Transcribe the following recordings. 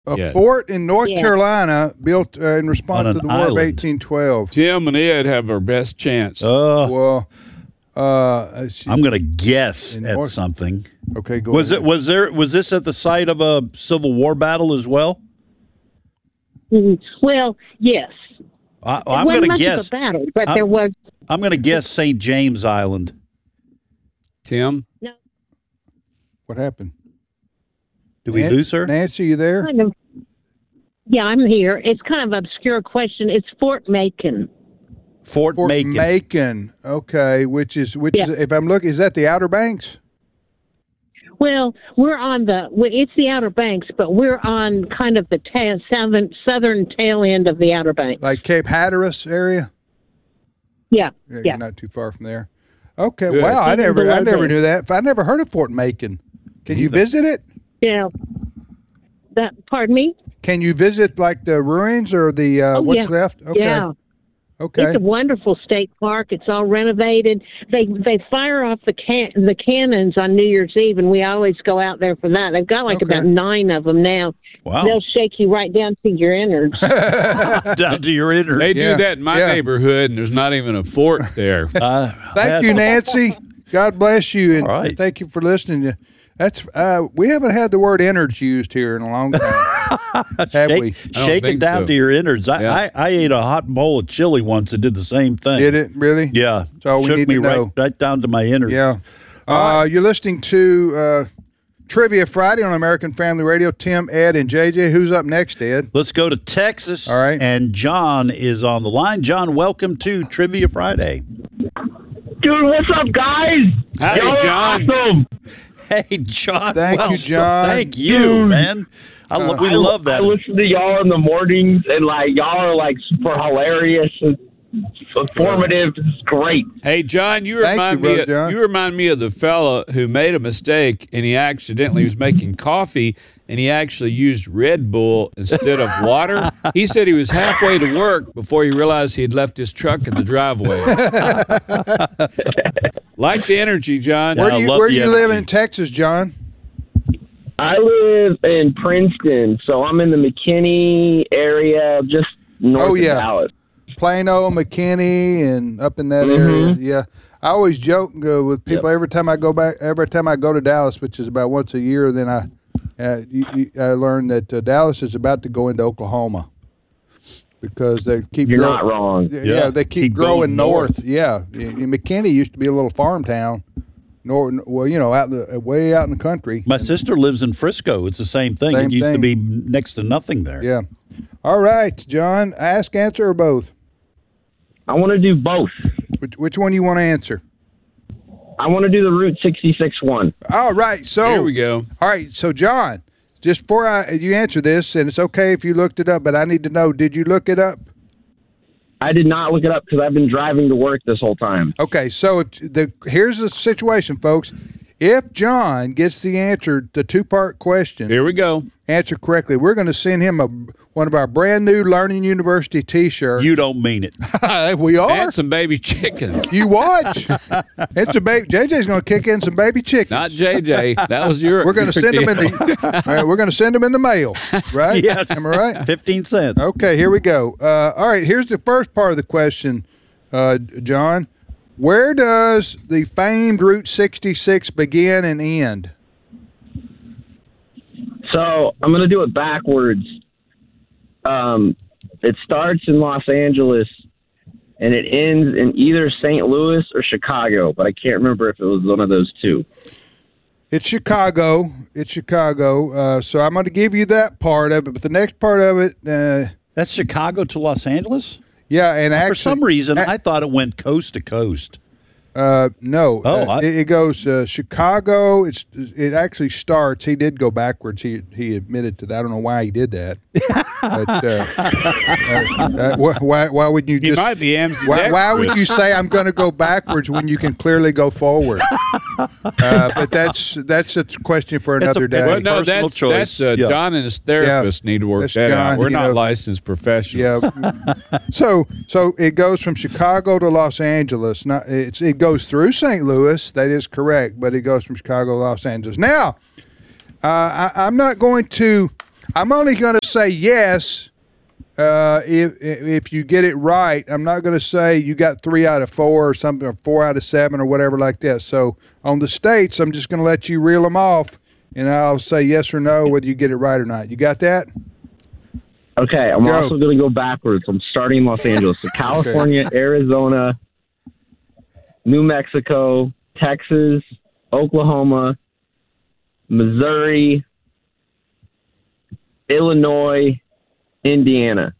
A Yeah. fort in North Carolina built in response On to an the War of island. 1812. Tim and Ed have our best chance. Well, I'm going to guess In at North- something. okay, go Was ahead. was this at the site of a Civil War battle as well? Well, yes. I'm It going wasn't to much guess. of a battle, but there was. I'm going to guess St. James Island. Tim? No. What happened? Did we lose her? Nancy, you there? Kind of, yeah, I'm here. It's kind of an obscure question. It's Fort Macon. Fort Macon. Macon. Okay, which is Yeah. if I'm looking, is that the Outer Banks? Well, we're on it's the Outer Banks, but we're on kind of the southern tail end of the Outer Banks. Like Cape Hatteras area? Yeah. You're not too far from there. Okay, Good. wow, I Even never below there. knew that. I never heard of Fort Macon. Can you visit it? Yeah. Pardon me? Can you visit like the ruins or the what's yeah. left? Okay. Yeah. Okay. It's a wonderful state park. It's all renovated. They fire off the cannons on New Year's Eve, and we always go out there for that. They've got like Okay. about 9 of them now. Wow. They'll shake you right down to your innards. Down to your innards. They Yeah. do that in my Yeah. neighborhood, and there's not even a fort there. Thank you, Nancy. God bless you, and All right. thank you for listening. That's we haven't had the word innards used here in a long time, have we? Shake it think down so. to your innards. Yeah. I ate a hot bowl of chili once that did the same thing. Did it really? Yeah. That's all we Shook need me to know. right down to my innards. Yeah. You're listening to Trivia Friday on American Family Radio. Tim, Ed, and JJ. Who's up next, Ed? Let's go to Texas. All right. And John is on the line. John, welcome to Trivia Friday. Dude, what's up, guys? Howdy, Y'all are John. Awesome. Hey, John. Thank you, John. Thank you, Dude. man. We love that. I listen to y'all in the mornings, and y'all are super hilarious and informative. It's great. Hey, John, you Thank remind you, me. Brother John. You remind me of the fella who made a mistake, and he accidentally was making coffee, and he actually used Red Bull instead of water. He said he was halfway to work before he realized he had left his truck in the driveway. Like the energy, John. Where I do you, love where do the you live energy. in Texas, John? I live in Princeton, so I'm in the McKinney area, just north of Dallas. Plano, McKinney, and up in that area. Yeah, I always joke with people every time I go to Dallas, which is about once a year. Then I learn that Dallas is about to go into Oklahoma because they keep. You're growing. not wrong. Yeah, they keep growing going north. Yeah, McKinney used to be a little farm town. Way out in the country. My sister lives in Frisco. It's the same thing. Same it used to thing. be next to nothing there. Yeah. All right, John. Ask, answer, or both. I want to do both. Which one you want to answer? I want to do the Route 66 one. All right. So Here we go. All right. So John, just before you answer this, and it's okay if you looked it up, but I need to know: did you look it up? I did not look it up because I've been driving to work this whole time. Okay. So here's the situation, folks. If John gets the answer, the two-part question, Here we go. answer correctly, we're going to send him one of our brand new Learning University T-shirts. You don't mean it. We are. And some baby chickens. You watch. It's a baby. JJ's going to kick in some baby chickens. Not JJ. That was your. We're going to send them in deal. all right, we're going to send them in the mail, right? Yes. Am I right? 15 cents. Okay, here we go. All right, here's the first part of the question, John. Where does the famed Route 66 begin and end? So I'm going to do it backwards. It starts in Los Angeles, and it ends in either St. Louis or Chicago, but I can't remember if it was one of those two. It's Chicago. So I'm going to give you that part of it, but the next part of it, That's Chicago to Los Angeles? yeah, and actually, For some reason, I thought it went coast to coast. no. Oh, it goes Chicago. It actually starts. He did go backwards. He admitted to that. I don't know why he did that. But, why would you He just? might be Why would you say I'm going to go backwards when you can clearly go forward? But that's a question for another day. Well, no, Personal that's choice. Yeah. John and his therapist need to work That's that John, out. We're you not know. licensed professionals. Yeah. So it goes from Chicago to Los Angeles. It goes through St. Louis. That is correct, but it goes from Chicago to Los Angeles. Now, I'm not going to. I'm only going to say yes if you get it right. I'm not going to say you got 3 out of 4 or something, or 4 out of 7 or whatever like that. So on the states, I'm just going to let you reel them off, and I'll say yes or no whether you get it right or not. You got that? Okay, I'm Go. also going to go backwards. I'm starting in Los Angeles. So California, Arizona, New Mexico, Texas, Oklahoma, Missouri, Illinois, Indiana.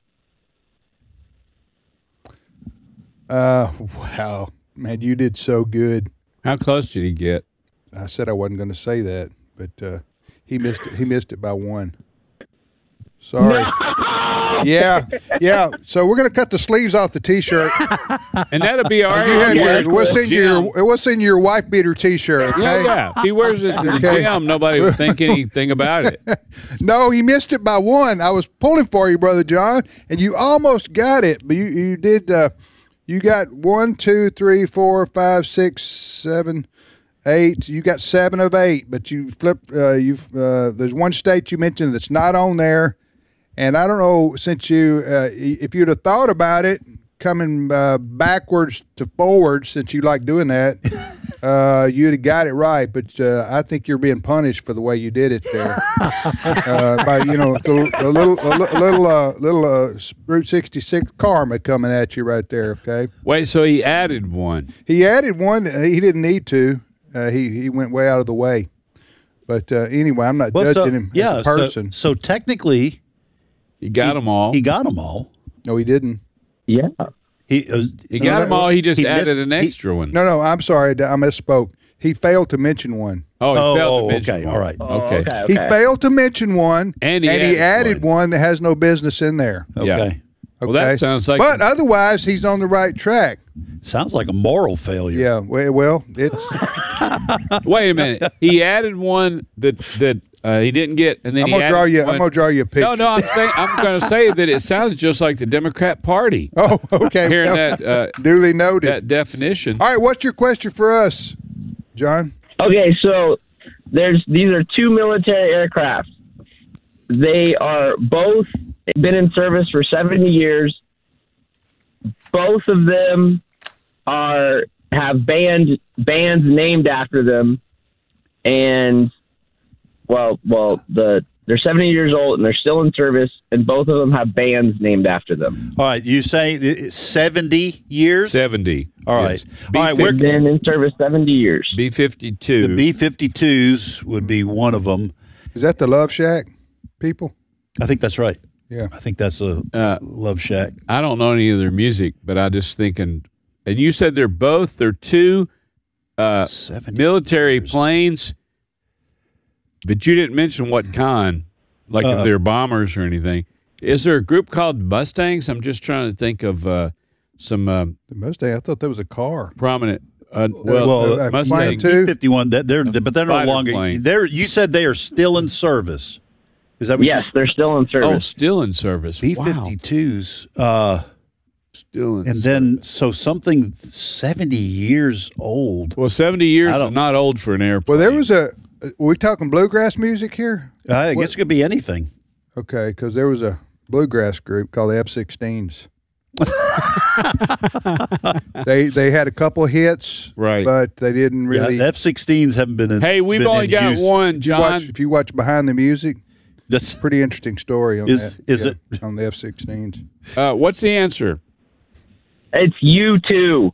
Wow. Man, you did so good. How close did he get? I said I wasn't going to say that, but he missed it. He missed it by 1. Sorry. Yeah. So we're going to cut the sleeves off the T-shirt. And that'll be all right. You had Yeah, what's in your wife beater T-shirt? Okay? Yeah. If he wears it to the Okay. gym, nobody would think anything about it. No, he missed it by 1. I was pulling for you, Brother John, and you almost got it, but you did. You got 1, 2, 3, 4, 5, 6, 7, 8. You got 7 of 8, but you flipped. There's one state you mentioned that's not on there, and I don't know since if you'd have thought about it, coming backwards to forwards, since you like doing that, you'd have got it right. But I think you're being punished for the way you did it there. By a little Route 66 karma coming at you right there. Okay. Wait, so he added 1. He added 1. He didn't need to. He went way out of the way. But anyway, I'm not judging him as a person. So technically, He got them all. he got them all. No, he didn't. Yeah. He got them all. He just he added missed- an extra one. No, I'm sorry. I misspoke. He failed to mention 1. Oh, he failed to mention okay, one. all right. Okay. He failed to mention 1, And he added added one that has no business in there. Okay. Yeah. Well, that Okay? sounds like. But otherwise, he's on the right track. Sounds like a moral failure. Yeah. Well, it's Wait a minute. He added one that he didn't get, and then I'm he gonna added draw you. one. I'm gonna draw you a picture. No, I'm going to say that it sounds just like the Democrat Party. Oh, okay. Hearing Well, that duly noted. that definition. All right. What's your question for us, John? Okay, so these are 2 military aircraft. They are both been in service for 70 years. Both of them have bands named after them, and they're 70 years old and they're still in service, and both of them have bands named after them. All right. You say it's 70 years? 70. All right. Yes. All right. They've been in service 70 years. B-52. The B-52s would be one of them. Is that the Love Shack people? I think that's right. Yeah. I think that's a Love Shack. I don't know any of their music, but I just thinking. And you said they're 2 70 military years. planes, but you didn't mention what kind, like if they're bombers or anything. Is there a group called Mustangs? I'm just trying to think of some The Mustang. I thought that was a car. prominent. plane Mustang. too. B-51. But they're no Fighter longer. plane. You said they are still in service. Is that what Yes, they're still in Oh, service. still in service. Wow. B-52s? Still in And service. then something 70 years old. Well, 70 years I is don't- not old for an airplane. Well, there was were we talking bluegrass music here? I guess it could be anything. Okay, because there was a bluegrass group called the F-16s. They had a couple of hits, Right. but they didn't really. Yeah, the F-16s haven't been in. Hey, we've been only in got use. one, John. if you watch behind the music, That's pretty interesting story on Is- that. is it? on the F-16s? What's the answer? It's U2.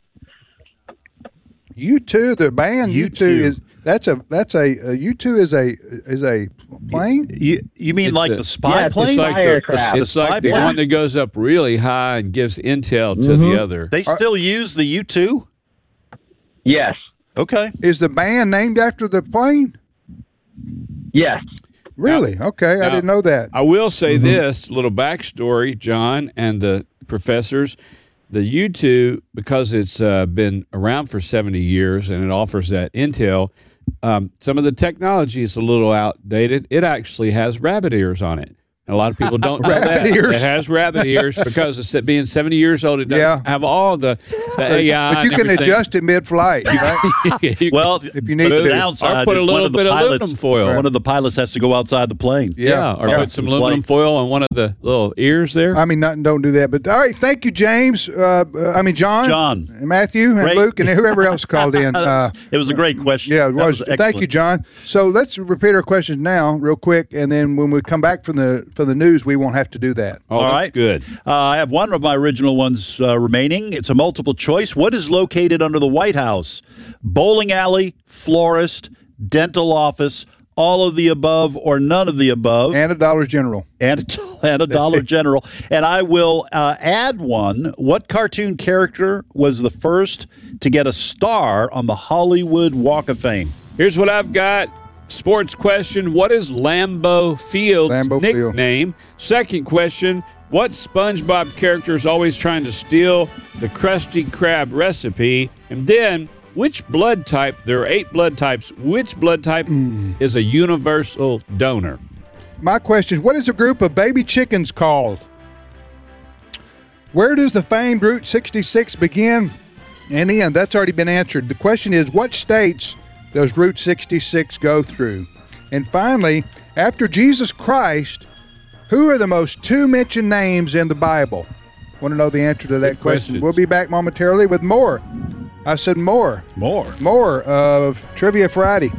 U2, the band U2 is that's a U2 is a plane. you mean It's like a- the spy yeah, it's plane? like aircraft. It's like the spy one plane? that goes up really high and gives intel to the other. They still use the U-2? Yes. Okay. Is the band named after the plane? Yes. Really? Okay, I now- didn't know that. I will say this little backstory, John and the professors. The U2, because it's been around for 70 years and it offers that intel, some of the technology is a little outdated. It actually has rabbit ears on it. And a lot of people don't know that. Ears. It has rabbit ears because it's being 70 years old. It doesn't have all the AI. But you can adjust it mid-flight, right? Well, if you need the to. downside Or put a is one little of the bit of pilots, aluminum foil. One of the pilots has to go outside the plane. Yeah, or put some aluminum foil on one of the little ears there. I mean, don't do that. But all right, thank you, James. John, and Matthew, and Great. Luke, and whoever else called in. It was a great question. Yeah, it was. That was Thank you, John. So let's repeat our questions now, real quick, and then when we come back from the news, we won't have to do that. Oh, All that's right. good. I have one of my original ones remaining. It's a multiple choice. What is located under the White House? Bowling alley, florist, dental office, all of the above, or none of the above. And a Dollar General. And a Dollar General. And I will add one. What cartoon character was the first to get a star on the Hollywood Walk of Fame? Here's what I've got. Sports question. What is Lambeau Field's nickname? Second question. What SpongeBob character is always trying to steal the Krusty Krab recipe? And then, which blood type, there are 8 blood types, which blood type is a universal donor? My question is, what is a group of baby chickens called? Where does the famed Route 66 begin and end? That's already been answered. The question is, what states does Route 66 go through? And finally, after Jesus Christ, who are the most 2 mentioned names in the Bible? Want to know the answer to that question? We'll be back momentarily with more. I said more. More of Trivia Friday.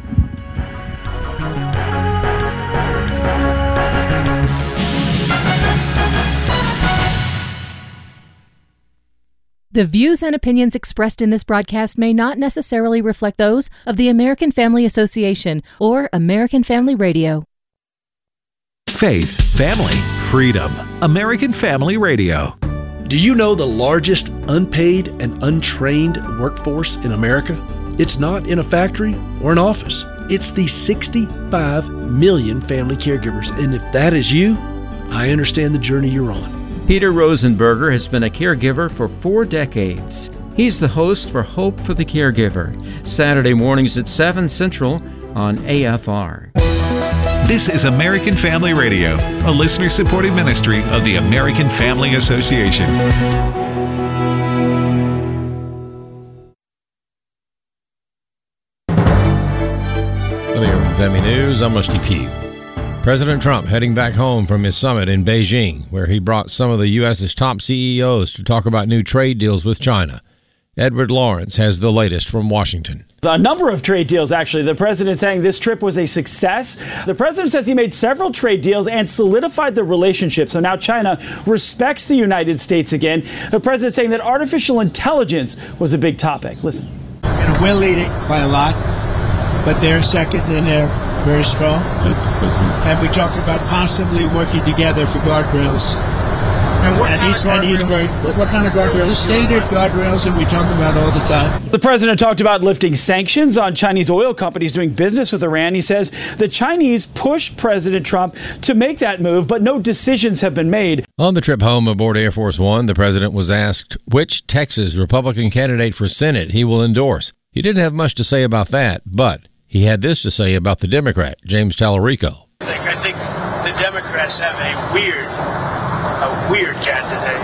The views and opinions expressed in this broadcast may not necessarily reflect those of the American Family Association or American Family Radio. Faith, family, freedom. American Family Radio. Do you know the largest unpaid and untrained workforce in America? It's not in a factory or an office. It's the 65 million family caregivers. And if that is you, I understand the journey you're on. Peter Rosenberger has been a caregiver for 4 decades. He's the host for Hope for the Caregiver, Saturday mornings at 7 Central on AFR. This is American Family Radio, a listener-supported ministry of the American Family Association. For the American Family News, I'm Rusty Pugh. President Trump heading back home from his summit in Beijing, where he brought some of the U.S.'s top CEOs to talk about new trade deals with China. Edward Lawrence has the latest from Washington. A number of trade deals, actually. The president saying this trip was a success. The president says he made several trade deals and solidified the relationship. So now China respects the United States again. The president saying that artificial intelligence was a big topic. Listen. And we're leading by a lot, but they're second and they're very strong. And we talked about possibly working together for guardrails. And what kind of guardrails? The standard guardrails that we talk about all the time. The president talked about lifting sanctions on Chinese oil companies doing business with Iran. He says the Chinese pushed President Trump to make that move, but no decisions have been made. On the trip home aboard Air Force One, the president was asked which Texas Republican candidate for Senate he will endorse. He didn't have much to say about that, but he had this to say about the Democrat, James Tallarico. I think the Democrats have a weird candidate.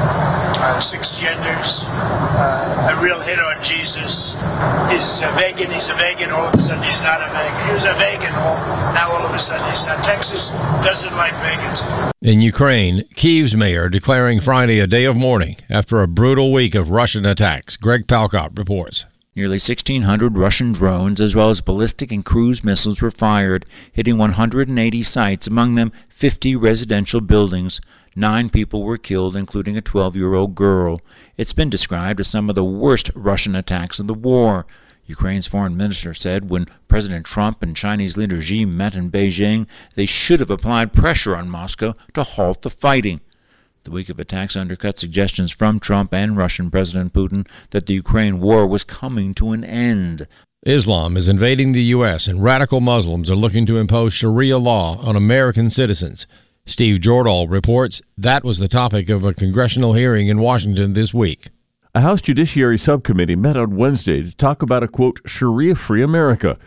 6 genders, a real hit on Jesus. He's a vegan, all of a sudden he's not a vegan. He was a vegan, now all of a sudden he's not. Texas doesn't like vegans. In Ukraine, Kyiv's mayor declaring Friday a day of mourning after a brutal week of Russian attacks. Greg Palkot reports. Nearly 1,600 Russian drones as well as ballistic and cruise missiles were fired, hitting 180 sites, among them 50 residential buildings. 9 people were killed, including a 12-year-old girl. It's been described as some of the worst Russian attacks of the war. Ukraine's foreign minister said when President Trump and Chinese leader Xi met in Beijing, they should have applied pressure on Moscow to halt the fighting. The week of attacks undercut suggestions from Trump and Russian President Putin that the Ukraine war was coming to an end. Islam is invading the U.S., and radical Muslims are looking to impose Sharia law on American citizens. Steve Jordahl reports that was the topic of a congressional hearing in Washington this week. A House Judiciary Subcommittee met on Wednesday to talk about a, quote, Sharia-free America.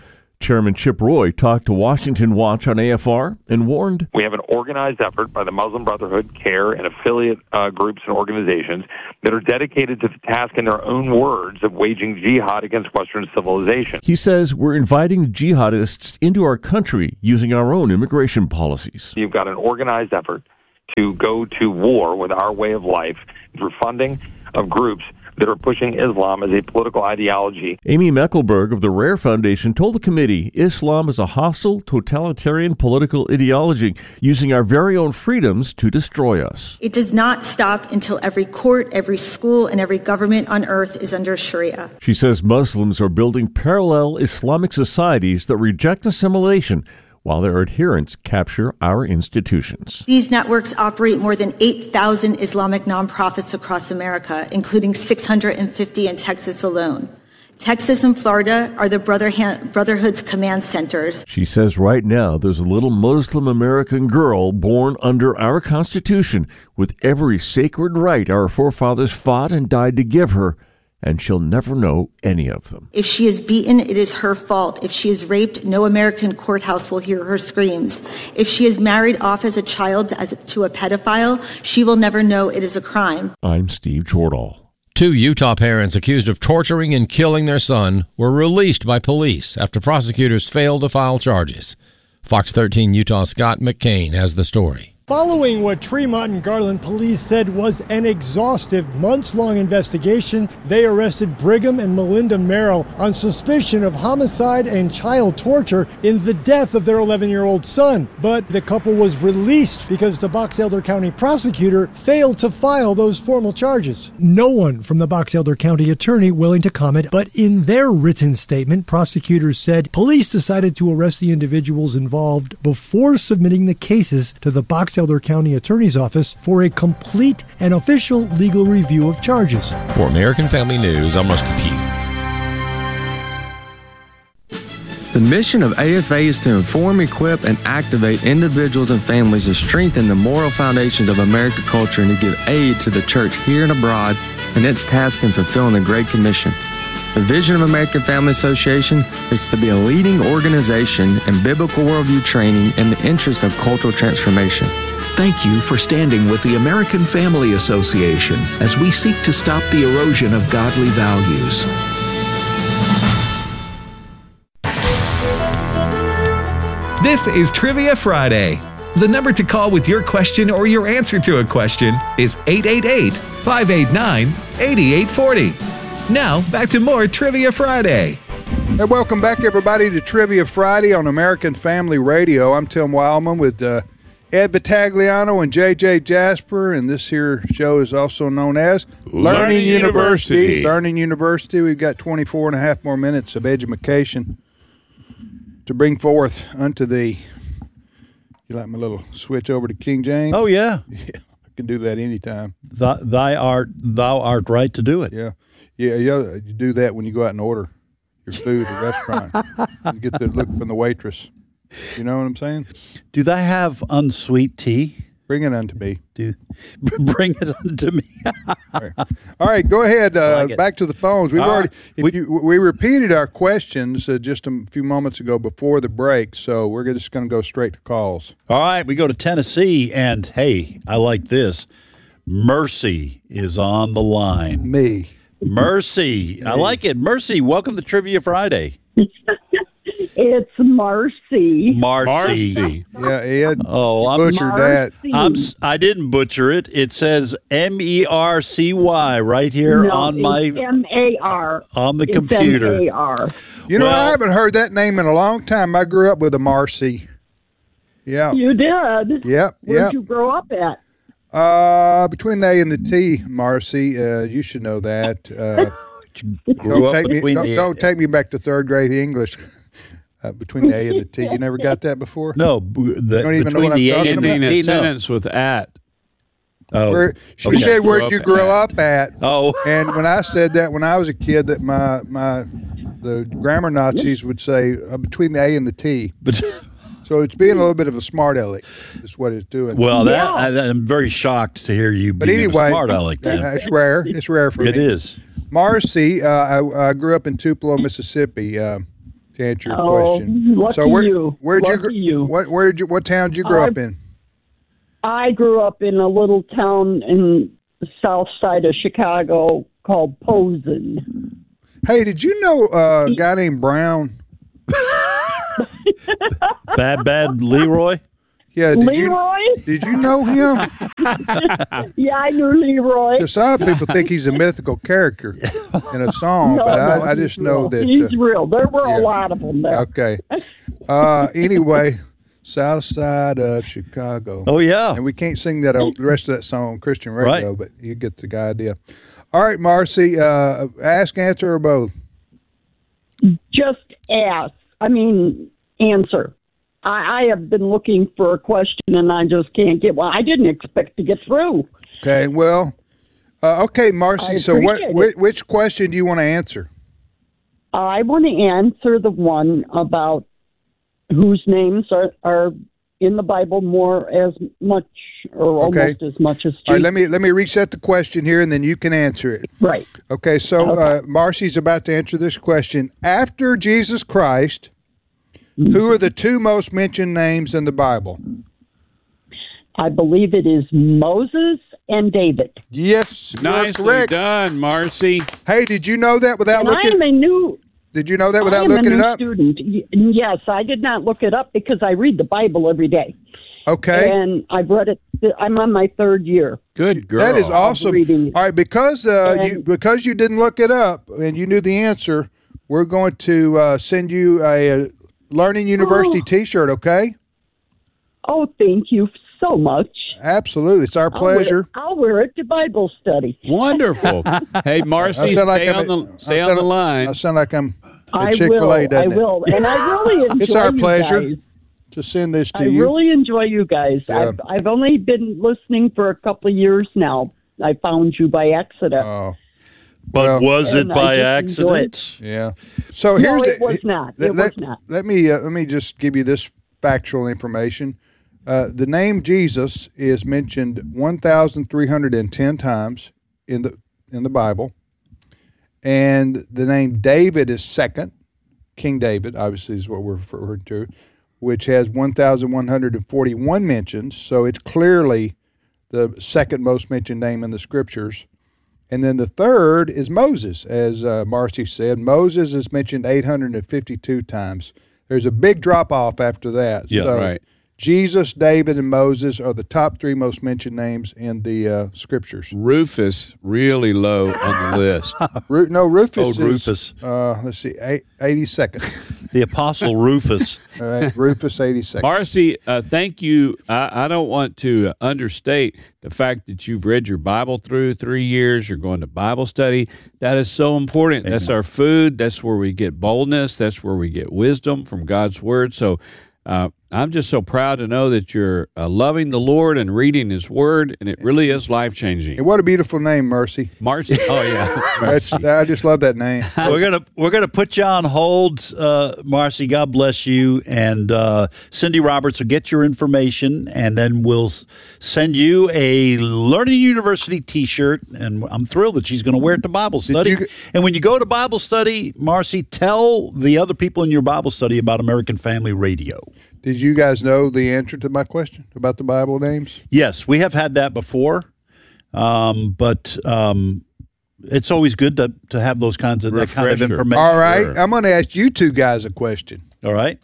Chairman Chip Roy talked to Washington Watch on AFR and warned, "We have an organized effort by the Muslim Brotherhood, CARE, and affiliate groups and organizations that are dedicated to the task, in their own words, of waging jihad against Western civilization." He says we're inviting jihadists into our country using our own immigration policies. You've got an organized effort to go to war with our way of life through funding of groups that are pushing Islam as a political ideology. Amy Meckelberg of the Rare Foundation told the committee Islam is a hostile, totalitarian political ideology using our very own freedoms to destroy us. It does not stop until every court, every school, and every government on earth is under Sharia. She says Muslims are building parallel Islamic societies that reject assimilation while their adherents capture our institutions. These networks operate more than 8,000 Islamic nonprofits across America, including 650 in Texas alone. Texas and Florida are the Brotherhood's command centers. She says right now there's a little Muslim American girl born under our Constitution with every sacred right our forefathers fought and died to give her, and she'll never know any of them. If she is beaten, it is her fault. If she is raped, no American courthouse will hear her screams. If she is married off as a child to a pedophile, she will never know it is a crime. I'm Steve Jordahl. 2 Utah parents accused of torturing and killing their son were released by police after prosecutors failed to file charges. Fox 13 Utah's Scott McCain has the story. Following what Tremont and Garland police said was an exhaustive, months-long investigation, they arrested Brigham and Melinda Merrill on suspicion of homicide and child torture in the death of their 11-year-old son. But the couple was released because the Box Elder County prosecutor failed to file those formal charges. No one from the Box Elder County attorney willing to comment, but in their written statement, prosecutors said police decided to arrest the individuals involved before submitting the cases to the Box Elder County Attorney's Office for a complete and official legal review of charges. For American Family News, I'm Rusty Pugh. The mission of AFA is to inform, equip, and activate individuals and families to strengthen the moral foundations of American culture and to give aid to the church here and abroad in its task in fulfilling the Great Commission. The vision of American Family Association is to be a leading organization in biblical worldview training in the interest of cultural transformation. Thank you for standing with the American Family Association as we seek to stop the erosion of godly values. This is Trivia Friday. The number to call with your question or your answer to a question is 888-589-8840. Now, back to more Trivia Friday. And welcome back, everybody, to Trivia Friday on American Family Radio. I'm Tim Wildman with Ed Vitagliano and J.J. Jasper, and this here show is also known as Learning University. Learning University. We've got 24 and a half more minutes of education to bring forth unto thee. You like my little switch over to King James? Oh, yeah. Yeah, I can do that anytime. Thou art right to do it. Yeah. Yeah, you do that when you go out and order your food at a restaurant. You get the look from the waitress. You know what I'm saying? Do they have unsweet tea? Bring it unto me. Bring it unto me. All right, go ahead. Like back to the phones. We repeated our questions just a few moments ago before the break, so we're just going to go straight to calls. All right, we go to Tennessee, and hey, I like this. Mercy is on the line. Me. Mercy. I like it. Mercy, welcome to Trivia Friday. It's Marcy. Marcy. Yeah, Ed. Oh, I butchered that. I didn't butcher it. It says Mercy right here on my MAR on the computer. MAR. You know, I haven't heard that name in a long time. I grew up with a Marcy. Yeah. You did. Yep. Where'd you grow up at? Between the A and the T, Marcy. You should know that. Don't take me back to third grade English. Between the A and the T. You never got that before? No. You don't even know what I'm talking about? A sentence with at. Oh. She said, where'd you grow up at? Oh. And when I said that when I was a kid, that the grammar Nazis would say between the A and the T. So it's being a little bit of a smart aleck is what it's doing. Well, I'm very shocked to hear you being a smart aleck. It's rare. It's rare for me. It is. Marcy, I grew up in Tupelo, Mississippi. to answer your question. Lucky so you. What town did you grow up in? I grew up in a little town in the south side of Chicago called Posen. Hey, did you know a guy named Brown? Bad Leroy? Yeah, Leroy? Did you know him? Yeah, I knew Leroy. Some people think he's a mythical character in a song, but I just know that he's real. There were a lot of them there. Okay. Anyway, south side of Chicago. Oh, yeah. And we can't sing that the rest of that song on Christian radio, but you get the idea. All right, Marcy, ask, answer, or both? Just ask. Answer. I have been looking for a question, and I just can't get one. I didn't expect to get through. Okay, well, okay, Marcy, so which question do you want to answer? I want to answer the one about whose names are in the Bible more as much or almost as much as Jesus. All right, let me reset the question here, and then you can answer it. Right. Okay, so Marcy's about to answer this question. After Jesus Christ, who are the two most mentioned names in the Bible? I believe it is Moses and David. Yes, nicely correct. done, Marcy. Hey, did you know that without looking? Did you know that without looking it up? Student. Yes, I did not look it up because I read the Bible every day. Okay. And I've read it. I'm on my third year. Good girl. That is awesome. All right, because you didn't look it up and you knew the answer, we're going to send you a Learning University T-shirt. Okay. Oh, thank you so much. Absolutely, it's our pleasure. I'll wear it to Bible study. Wonderful. Hey, Marcy, stay on the line. I sound like I'm I at Chick-fil-A, doesn't it? will. And I really enjoy It's our you pleasure guys. to send this to I you. really enjoy you guys. Yeah. I've only been listening for a couple of years now. I found you by accident. Oh. But was it by just enjoy accident? Yeah. So No, here's it was not. It was not. Let me just give you this factual information. The name Jesus is mentioned 1,310 times in the Bible, and the name David is second. King David, obviously, is what we're referring to, which has 1,141 mentions. So it's clearly the second most mentioned name in the Scriptures. And then the third is Moses, as Marcy said. Moses is mentioned 852 times. There's a big drop-off after that. Yeah, so right. Jesus, David, and Moses are the top three most mentioned names in the Scriptures. Rufus, really low on the list. Rufus Old Rufus. Let's see, 82nd. The Apostle Rufus. All right, Rufus, 82nd. Marcy, thank you. I don't want to understate the fact that you've read your Bible through 3 years. You're going to Bible study. That is so important. That's our food. That's where we get boldness. That's where we get wisdom from God's Word. So I'm just so proud to know that you're loving the Lord and reading His Word, and it really is life-changing. And what a beautiful name, Mercy. Marcy. Oh, yeah. I just love that name. We're gonna put you on hold, Marcy. God bless you. And Cindy Roberts will get your information, and then we'll send you a Learning University T-shirt. And I'm thrilled that she's going to wear it to Bible study. And when you go to Bible study, Marcy, tell the other people in your Bible study about American Family Radio. Did you guys know the answer to my question about the Bible names? Yes, we have had that before, but it's always good to have those kinds of that kind of information. All right, I'm going to ask you two guys a question. All right,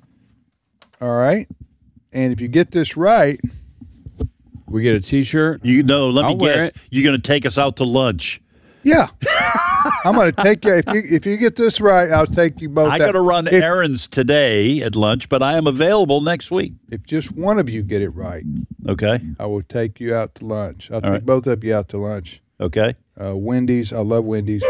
and if you get this right, we get a T-shirt. Let me wear guess. You're going to take us out to lunch. Yeah, I'm going to take you. If you get this right, I'll take you both. I got to run errands today at lunch, but I am available next week. If just one of you get it right, okay, I will take you out to lunch. I'll All take both of you out to lunch. Okay. Wendy's. I love Wendy's.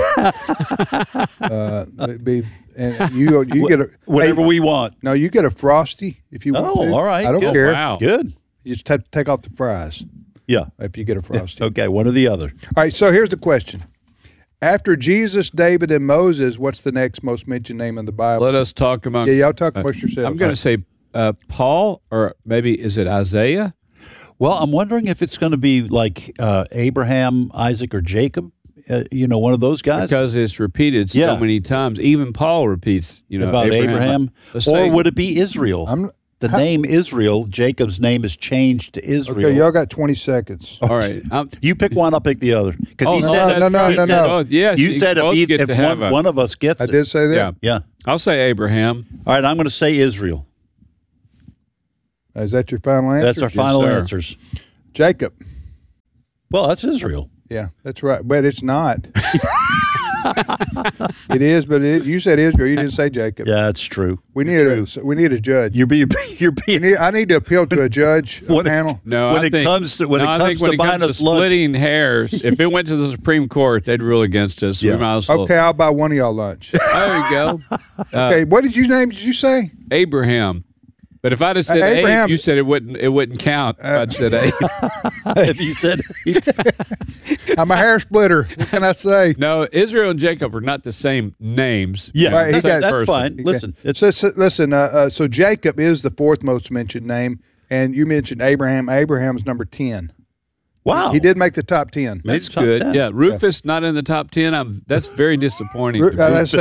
And you get whatever we want. No, you get a Frosty if you want. Oh, all right. I don't Good. care. Wow. Good. You just have to take off the fries. Yeah. If you get a Frosty. Okay, one or the other. All right. So here's the question. After Jesus, David, and Moses, what's the next most mentioned name in the Bible? Let us talk among. Yeah, y'all talk amongst yourselves. I'm going to say Paul, or maybe is it Isaiah? Well, I'm wondering if it's going to be like Abraham, Isaac, or Jacob one of those guys? Because it's repeated so many times. Even Paul repeats, about Abraham. Or would it be Israel? The name Israel, Jacob's name is changed to Israel. Okay, y'all got 20 seconds. All right. You pick one, I'll pick the other. No. Yes, you said if one of us gets it. I did say that? Yeah. I'll say Abraham. All right, I'm going to say Israel. Is that your final answer? That's our final answers. Jacob. Well, that's Israel. Yeah, that's right. But it's not. It is, but you said Israel. You didn't say Jacob. Yeah, that's true. We need a judge. You're being. I need to appeal to a judge panel. No, I think when it comes to splitting hairs, if it went to the Supreme Court, they'd rule against us. So we might as well. Okay, I'll buy one of y'all lunch. There you go. Okay, what did you say? Abraham. But if I'd have said Abraham, 8, you said it wouldn't count. If I'd said 8. If you said 8. I'm a hair splitter. What can I say? No, Israel and Jacob are not the same names. Yeah, right, that's fine. Listen. So Jacob is the fourth most mentioned name, and you mentioned Abraham. Abraham's number 10. Wow. He did make the top 10. That's good. 10. Yeah, Rufus not in the top 10. That's very disappointing. Rufus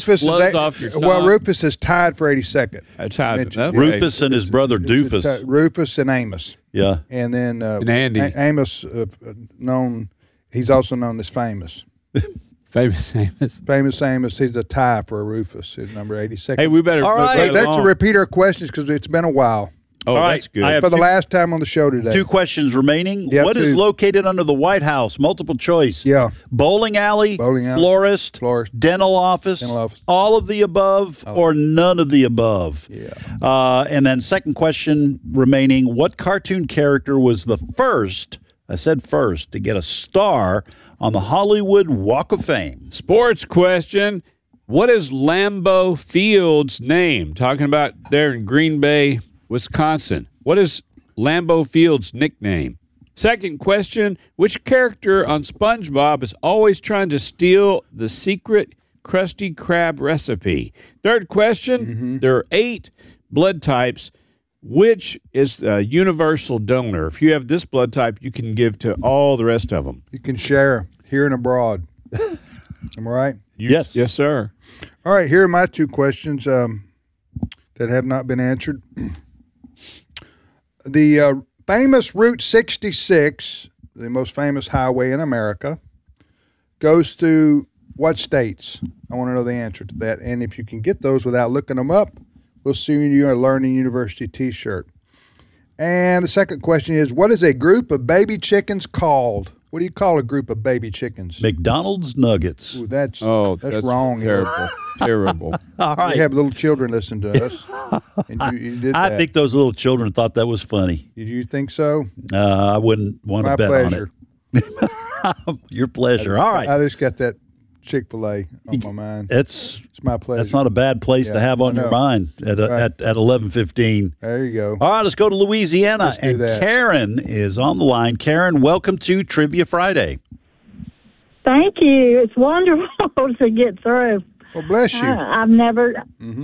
is tied for 82nd. Rufus and his brother Doofus. Rufus and Amos. Yeah. And then and Andy. Amos, he's also known as Famous. Famous Amos. Famous Amos. He's a tie for Rufus. He's number 82nd. Hey, we better. All right. That's a repeater of questions because it's been a while. Oh, all right. That's good. For the last time on the show today. 2 questions remaining. Yeah, what is located under the White House? Multiple choice. Yeah. Bowling alley, florist, dental office, all of the above, or none of the above. Yeah. And then second question remaining. What cartoon character was the first, I said first, to get a star on the Hollywood Walk of Fame? Sports question. What is Lambeau Field's name? Talking about there in Green Bay, Wisconsin. What is Lambeau Field's nickname? Second question, which character on SpongeBob is always trying to steal the secret Krusty Krab recipe? Third question, there are 8 blood types. Which is a universal donor? If you have this blood type, you can give to all the rest of them. You can share here and abroad. Am I right? Yes. Yes, sir. All right, here are my 2 questions that have not been answered. The famous Route 66, the most famous highway in America, goes through what states? I want to know the answer to that. And if you can get those without looking them up, we'll see you a Learning University t-shirt. And the second question is, what is a group of baby chickens called? What do you call a group of baby chickens? McDonald's Nuggets. Ooh, that's wrong. Terrible. Terrible. All right. We have little children listen to us. And you did that. I think those little children thought that was funny. Did you think so? I wouldn't want to bet on it. Your pleasure. All right. I just got that Chick-fil-A on my mind. It's my pleasure. That's not a bad place to have on your mind at 11:15. There you go. All right, let's go to Louisiana. And Karen is on the line. Karen, welcome to Trivia Friday. Thank you. It's wonderful to get through. Well, bless you. I've never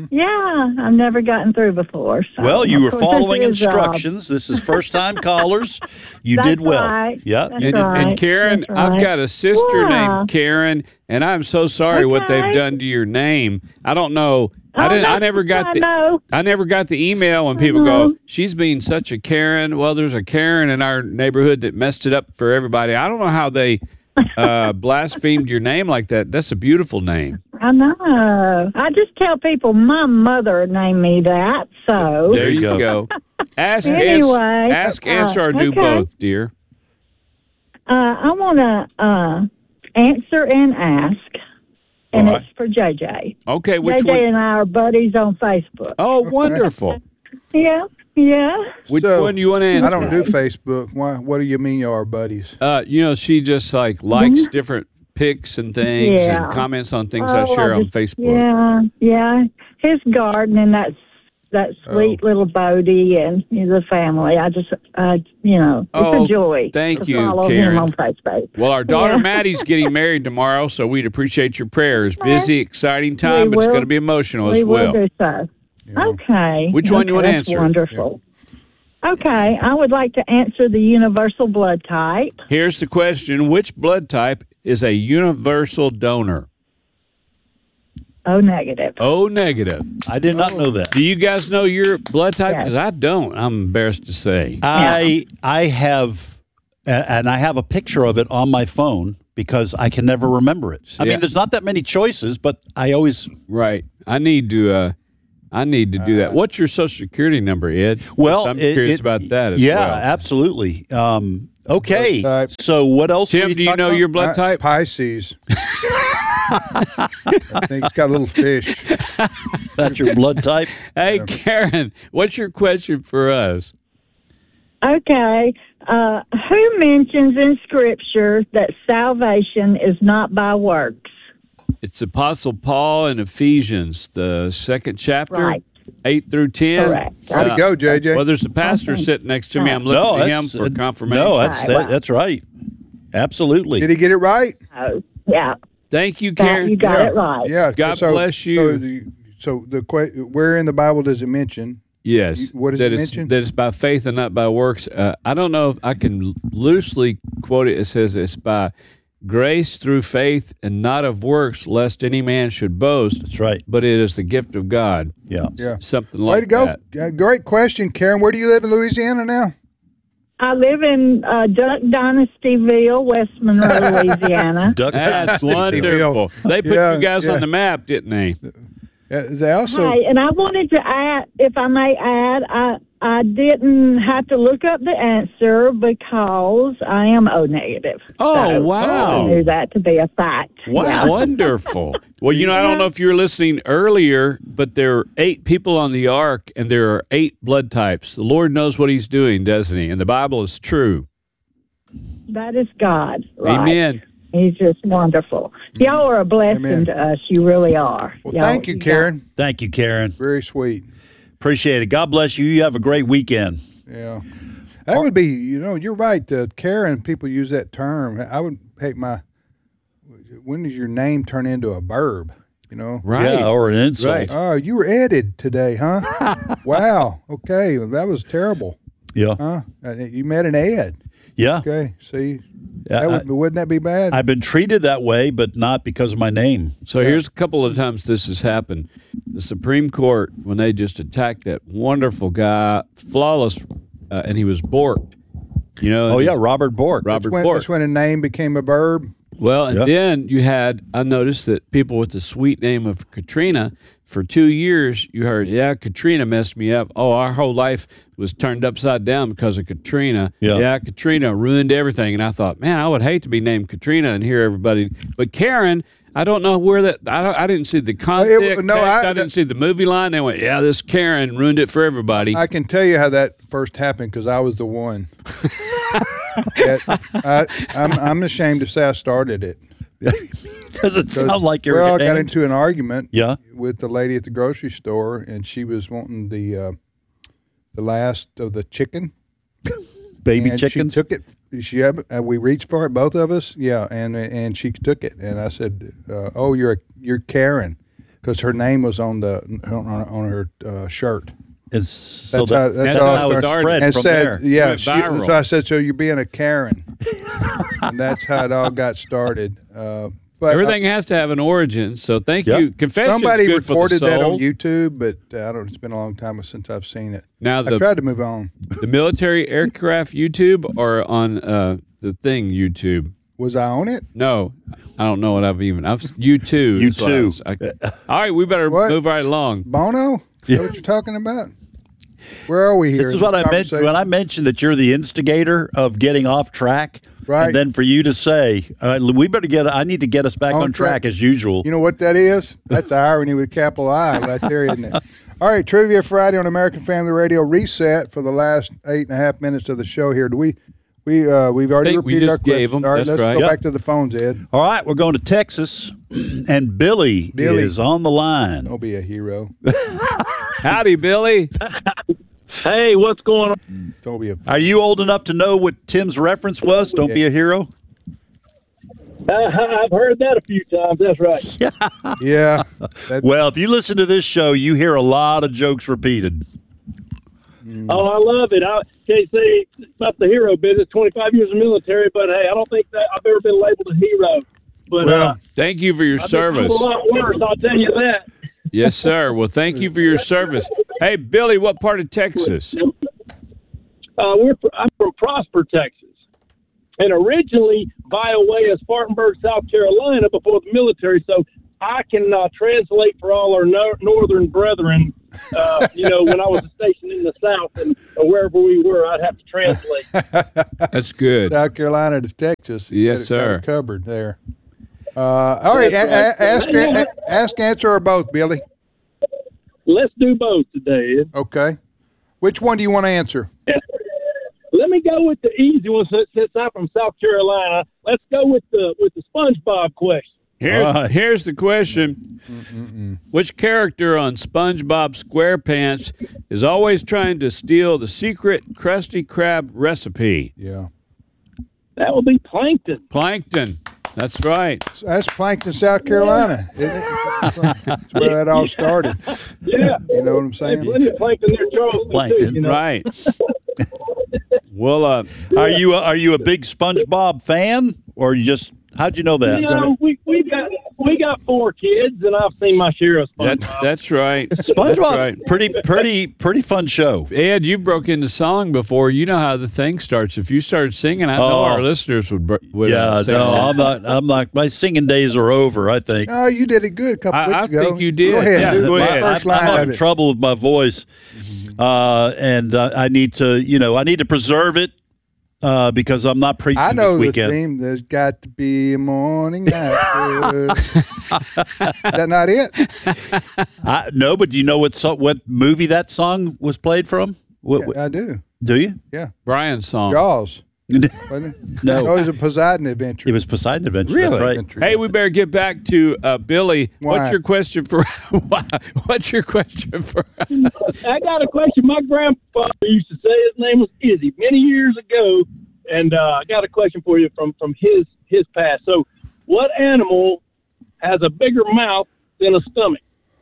gotten through before. So well, you were following instructions. This is first-time callers. You did well. Right. Yeah. And Karen, I've got a sister named Karen, and I'm so sorry what they've done to your name. I don't know. I never got the email when people go, she's being such a Karen. Well, there's a Karen in our neighborhood that messed it up for everybody. I don't know how they blasphemed your name like that. That's a beautiful name. I know. I just tell people my mother named me that. So there you go. Ask, anyway, answer, or do both, dear. I want to answer and ask, and it's for JJ. Okay, which JJ one? and I are buddies on Facebook. Oh, wonderful. Yeah. Which one do you want to answer? I don't do Facebook. Why? What do you mean you are buddies? She just likes different pics and things and comments on things I share on Facebook. Yeah. His garden and that sweet little Bodie and the family. I just, it's a joy. Thank you, follow Karen. him on Facebook. Well, our daughter Maddie's getting married tomorrow, so we'd appreciate your prayers. Busy, exciting time, but it's going to be emotional as well. We will do so. Okay. Which one you want to answer? Wonderful. Okay, I would like to answer the universal blood type. Here's the question. Which blood type is a universal donor? O negative. O negative. I did not know that. Do you guys know your blood type? Yes. Because I don't. I'm embarrassed to say. I have, and I have a picture of it on my phone because I can never remember it. I mean, there's not that many choices, but I always right. I need to do that. What's your Social Security number, Ed? Well, I'm curious about that as well. Absolutely. Okay. So what else? Tim, do you know your blood type? Pisces. I think it's got a little fish. That's your blood type? Hey, Karen, what's your question for us? Okay. Who mentions in Scripture that salvation is not by works? It's Apostle Paul in Ephesians, the 2nd chapter, Right. 8 through 10. Correct. Way to go, JJ. Well, there's a pastor sitting next to me. I'm looking at him for confirmation. No, that's right. Absolutely. Did he get it right? Oh, yeah. Thank you, Karen. You got it right. Yeah. God bless you. So where in the Bible does it mention? Yes. What does that it it's, mention? that it's by faith and not by works. I don't know if I can loosely quote it. It says it's by grace through faith and not of works, lest any man should boast. That's right. But it is the gift of God. Yeah. Something Way like to go. that. Great question, Karen. Where do you live in Louisiana now? I live in Duck Dynastyville, West Monroe, Louisiana. That's wonderful. They put you guys on the map, didn't they? They also. Hi, and I wanted to add, if I may add, I didn't have to look up the answer because I am O negative. Oh, So wow. I knew that to be a fact. Wow. Yeah. Wonderful. Well, I don't know if you were listening earlier, but there are 8 people on the ark, and there are 8 blood types. The Lord knows what he's doing, doesn't he? And the Bible is true. That is God. Right? Amen. He's just wonderful. Y'all are a blessing Amen. to us. You really are. Well, Y'all- thank you, Karen. Thank you, Karen. Very sweet. Appreciate it. God bless you. You have a great weekend. Yeah. That would be, you're right. Karen, people use that term. I would hate when does your name turn into a verb? Right. Yeah, or an insult. Right. Oh, you were edited today, huh? Wow. Okay. Well, that was terrible. Yeah. Huh? You met an Ed. Yeah. Okay. See, Yeah, wouldn't that be bad? I've been treated that way, but not because of my name. So here's a couple of times this has happened. The Supreme Court, when they just attacked that wonderful guy, flawless, and he was borked. Robert Bork. Robert Bork. That's when a name became a verb. Well, and then I noticed that people with the sweet name of Katrina, for 2 years, you heard, Katrina messed me up. Oh, our whole life was turned upside down because of Katrina. Yeah. Katrina ruined everything. And I thought, man, I would hate to be named Katrina and hear everybody. But Karen, I don't know where that, I didn't see the context. I didn't see the movie line. They went, this Karen ruined it for everybody. I can tell you how that first happened because I was the one. I'm ashamed to say I started it. Doesn't sound like you're. Well, I got into an argument. Yeah. With the lady at the grocery store, and she was wanting the last of the chicken. Baby and chickens. She took it. We reached for it, both of us. Yeah, and she took it, and I said, "Oh, you're Karen," because her name was on her shirt. That's how it spread and from said, there. Yeah, Went viral. so I said, "So you're being a Karen," and that's how it all got started. But Everything has to have an origin. So thank you. Confession's somebody good for the recorded that on soul. YouTube, but I don't. It's been a long time since I've seen it. Now I tried to move on. The military aircraft YouTube or on the thing YouTube? Was I on it? No, I don't know what I've YouTube. is what I was- all right, we better move right along. Bono? Is that what you're talking about? Where are we here? This is what I meant when I mentioned that you're the instigator of getting off track. Right. And then for you to say, we better I need to get us back on track as usual. You know what that is? That's irony with a capital I right there, isn't it? All right, Trivia Friday on American Family Radio. Reset for the last 8.5 minutes of the show here. We've already repeated our gave questions. them. All right, That's let's right. go Yep. back to the phones, Ed. All right, we're going to Texas, and Billy is on the line. Don't be a hero. Howdy, Billy. Hey, what's going on? Don't be a. Are you old enough to know what Tim's reference was? Don't be a hero. I've heard that a few times. That's right. Yeah. Well, if you listen to this show, you hear a lot of jokes repeated. Oh, I love it. I can't say about the hero business, 25 years in the military, but hey, I don't think that I've ever been labeled a hero. But thank you for your service. A lot worse, I'll tell you that. Yes, sir. Well, thank you for your service. Hey, Billy, what part of Texas? I'm from Prosper, Texas. And originally via way of Spartanburg, South Carolina before the military. So I can translate for all our northern brethren. When I was stationed in the South and wherever we were, I'd have to translate. That's good. South Carolina to Texas. Yes, sir. Covered there. All right. Ask, answer, or both, Billy. Let's do both today. Ed. Okay. Which one do you want to answer? Let me go with the easy one since I'm from South Carolina. Let's go with the SpongeBob question. Here's the question. Which character on SpongeBob SquarePants is always trying to steal the secret Krusty Krab recipe? Yeah. That would be Plankton. Plankton. That's right. That's Plankton, South Carolina, isn't it? That's where that all started. Yeah. You know what I'm saying? There's plenty of Plankton there, Charles. Plankton, too, right. Well, are you a big SpongeBob fan, or you just how'd you know that? We got 4 kids, and I've seen my share of SpongeBob. That's right. SpongeBob, pretty fun show. Ed, you broke into song before. You know how the thing starts. If you start singing, I know our listeners would yeah, sing no, along. I'm not. My singing days are over, I think. Oh, you did it good a couple weeks ago. I think you did. Go ahead. Yeah, do go my ahead. first I'm line having of it. trouble with my voice, and I need to preserve it. Because I'm not preaching I know this weekend. the theme. There's got to be a morning after. Is that not it? No, but do you know what movie that song was played from? Yeah, I do. Do you? Yeah. Brian's song. Jaws. No. Oh, it was a Poseidon Adventure. It was Poseidon Adventure. Really? That's right. Hey, we better get back to Billy. Why? What's your question for? What's your question for? I got a question. My grandfather used to say his name was Izzy many years ago, and I got a question for you from his past. So, what animal has a bigger mouth than a stomach?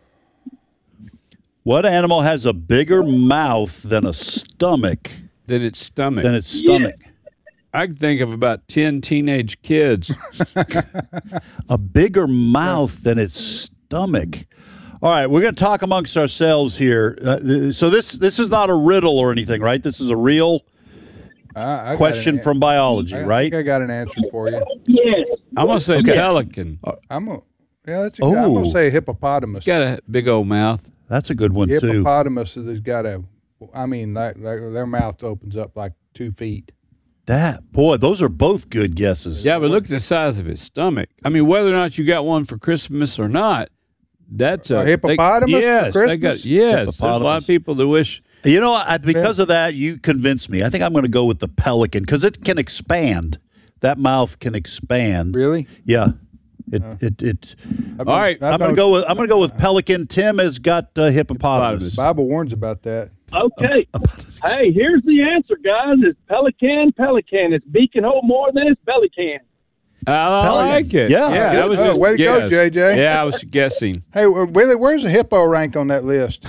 What animal has a bigger mouth than a stomach? Than its stomach. Yeah. I can think of about 10 teenage kids. A bigger mouth than its stomach. All right, we're going to talk amongst ourselves here. So this is not a riddle or anything, right? This is a real question from biology, right? I think I got an answer for you. Yes. I'm going to say pelican. I'm going to say hippopotamus. Got a big old mouth. That's a good one, too. Hippopotamus has got their mouth opens up like 2 feet. Those are both good guesses. Yeah, but look at the size of his stomach. I mean, whether or not you got one for Christmas or not, that's a hippopotamus for Christmas? There's a lot of people that wish. You know, because of that, you convinced me. I think I'm going to go with the pelican because it can expand. That mouth can expand. Really? Yeah. All right. I'm going to go with pelican. Tim has got hippopotamus. The Bible warns about that. Okay. Hey, here's the answer, guys. It's pelican. Its beak can hold more than its belly can. I like it. Yeah. That was just way to go, JJ. Yeah, I was guessing. Hey, Willie, where's the hippo ranked on that list?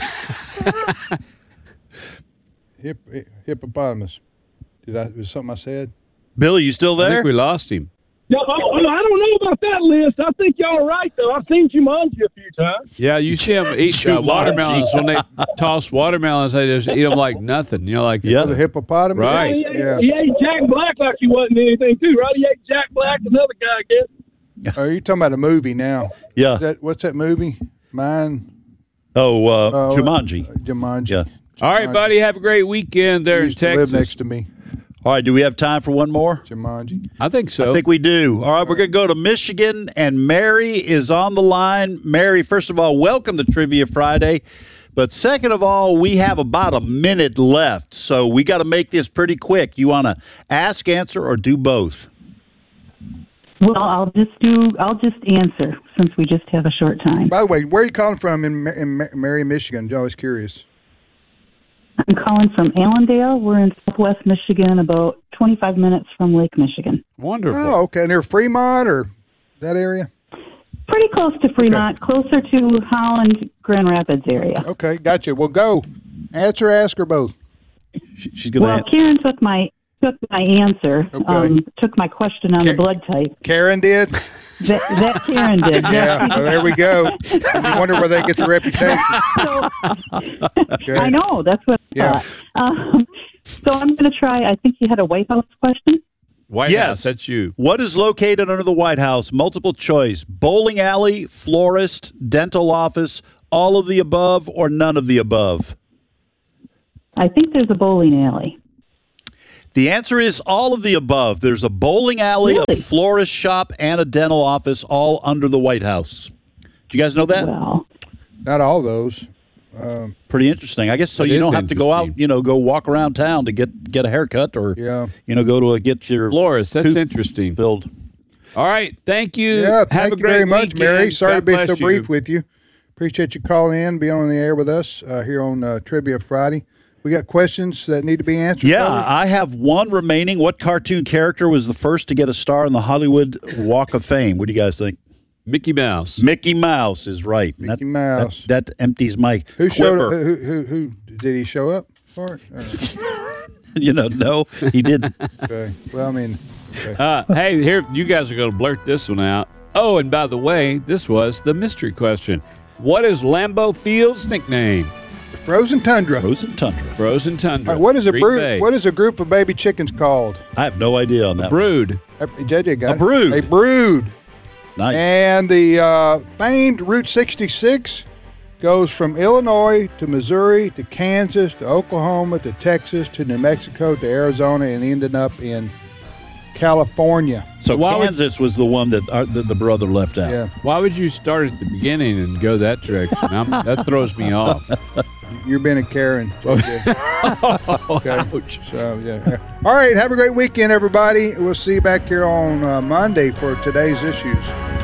Hippopotamus. Was something I said? Billy, you still there? I think we lost him. No, I don't know about that list. I think y'all are right, though. I've seen Jumanji a few times. Yeah, you see them eat watermelons. When they toss watermelons, they just eat them like nothing. You know, like the hippopotamus. Right. He ate Jack Black like he wasn't anything, too, right? He ate Jack Black, another guy, I guess. Oh, you're talking about a movie now. Yeah. What's that movie? Mine? Jumanji. Jumanji. Yeah. All right, buddy. Have a great weekend there in Texas. Live next to me. All right, do we have time for one more? Jumanji. I think so. I think we do. All right, we're going to go to Michigan, and Mary is on the line. Mary, first of all, welcome to Trivia Friday. But second of all, we have about a minute left, so we got to make this pretty quick. You want to ask, answer, or do both? Well, I'll just answer since we just have a short time. By the way, where are you calling from in Mary, Michigan? I'm always curious. I'm calling from Allendale. We're in southwest Michigan, about 25 minutes from Lake Michigan. Wonderful. Oh, okay. Near Fremont or that area? Pretty close to Fremont, closer to Holland, Grand Rapids area. Okay, gotcha. Well, go. Answer, ask, or both. She's going to. Well, Karen took my answer. Okay. Took my question on the blood type. Karen did. That Karen did. Yeah. Well, there we go. You wonder where they get the reputation. Okay. I know. That's what I thought. So I'm going to try. I think you had a White House question. White House, that's you. What is located under the White House? Multiple choice. Bowling alley, florist, dental office, all of the above, or none of the above? I think there's a bowling alley. The answer is all of the above. There's a bowling alley, a florist shop, and a dental office all under the White House. Do you guys know that? Well, not all those. Pretty interesting. I guess so. You don't have to go out, go walk around town to get a haircut or, go to get your florist. That's interesting. Filled. All right. Thank you. Yeah, Have thank a you great very much, weekend. Mary. Sorry God to be bless so you. brief with you. Appreciate you calling in, being on the air with us here on Trivia Friday. We got questions that need to be answered. Yeah, probably. I have one remaining. What cartoon character was the first to get a star on the Hollywood Walk of Fame? What do you guys think? Mickey Mouse. Mickey Mouse is right. Mickey Mouse. That empties my Who showed quiver. who did he show up for it? No, he didn't. Okay. Well, I mean. Okay. Hey, here, you guys are going to blurt this one out. Oh, and by the way, this was the mystery question. What is Lambeau Field's nickname? Frozen Tundra. Frozen Tundra. Frozen Tundra. All right, what is a Green brood? Bay. What is a group of baby chickens called? I have no idea on that. Brood. JJ got A brood. A brood. Nice. And the famed Route 66 goes from Illinois to Missouri to Kansas to Oklahoma to Texas to New Mexico to Arizona and ended up in California. So Kansas was the one that the brother left out. Yeah. Why would you start at the beginning and go that direction? That throws me off. You're being a Karen. Okay. Ouch. So, yeah. All right. Have a great weekend, everybody. We'll see you back here on Monday for today's issues.